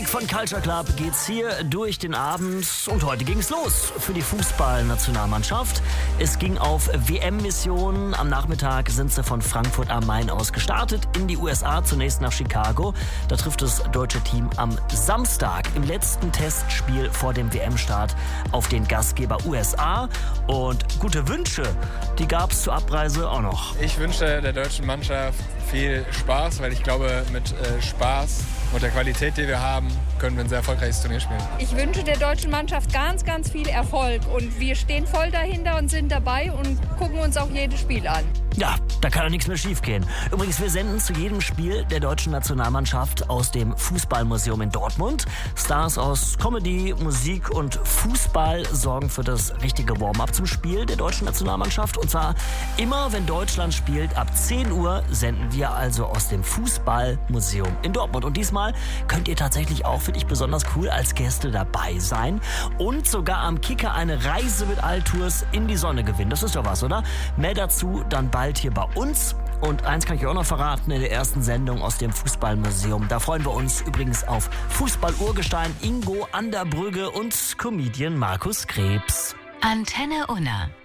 von Culture Club geht's hier durch den Abend und heute ging's los für die Fußballnationalmannschaft. Es ging auf WM-Mission. Am Nachmittag sind sie von Frankfurt am Main aus gestartet in die USA, zunächst nach Chicago. Da trifft das deutsche Team am Samstag im letzten Testspiel vor dem WM-Start auf den Gastgeber USA. Und gute Wünsche, die gab's zur Abreise auch noch. Ich wünsche der deutschen Mannschaft viel Spaß, weil ich glaube, mit Spaß und der Qualität, die wir haben, können wir ein sehr erfolgreiches Turnier spielen. Ich wünsche der deutschen Mannschaft ganz, ganz viel Erfolg und wir stehen voll dahinter und sind dabei und gucken uns auch jedes Spiel an. Ja, da kann doch nichts mehr schiefgehen. Übrigens, wir senden zu jedem Spiel der deutschen Nationalmannschaft aus dem Fußballmuseum in Dortmund. Stars aus Comedy, Musik und Fußball sorgen für das richtige Warm-up zum Spiel der deutschen Nationalmannschaft. Und zwar immer, wenn Deutschland spielt, ab 10 Uhr senden wir also aus dem Fußballmuseum in Dortmund. Und diesmal könnt ihr tatsächlich auch, finde ich besonders cool, als Gäste dabei sein und sogar am Kicker eine Reise mit Altours in die Sonne gewinnen. Das ist doch was, oder? Mehr dazu dann bald hier bei uns. Und eins kann ich auch noch verraten, in der ersten Sendung aus dem Fußballmuseum. Da freuen wir uns übrigens auf Fußball-Urgestein Ingo an der Brügge und Comedian Markus Krebs. Antenne Unna.